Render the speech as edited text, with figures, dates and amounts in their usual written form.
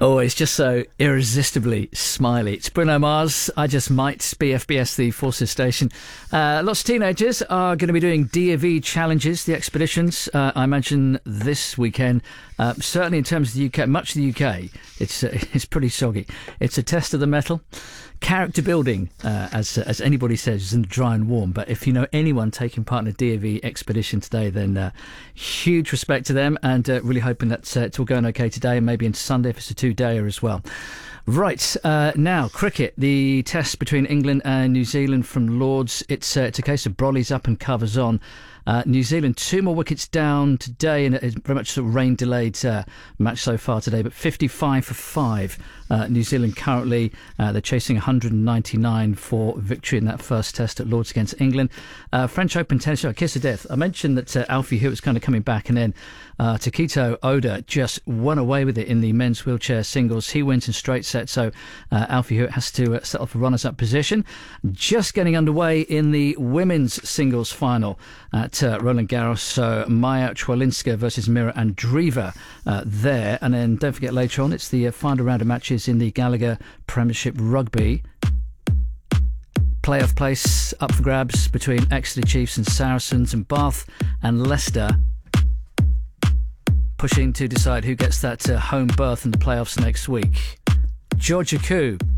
Oh, it's just so irresistibly smiley. It's Bruno Mars, I Just Might, BFBS, the Forces station. Lots of teenagers are going to be doing DAV challenges, the expeditions, I imagine this weekend. Certainly in terms of the UK, much of the UK, it's pretty soggy. It's a test of the mettle. Character building, as anybody says, is in the dry and warm. But if you know anyone taking part in a DAV expedition today, then huge respect to them, and really hoping that it's all going okay today, and maybe into Sunday if it's a two-dayer as well. Right, now, cricket, the test between England and New Zealand from Lords. It's a case of Brolly's up and covers on. New Zealand, 2 more wickets down today, and it's very much a rain-delayed match so far today, but 55 for 5. New Zealand currently, they're chasing 199 for victory in that first test at Lords against England. French Open tennis show, kiss of death. I mentioned that Alfie Hewitt's kind of coming back, and then Takito Oda just won away with it in the men's wheelchair singles. He wins in straight sets, so Alfie Hewitt has to settle for runners-up position. Just getting underway in the women's singles final at Roland Garros, so Maya Chwalinska versus Mira Andreeva there. And then don't forget later on, it's the final round of matches in the Gallagher Premiership Rugby. Playoff place up for grabs between Exeter Chiefs and Saracens, and Bath and Leicester pushing to decide who gets that home berth in the playoffs next week. Georgia Koo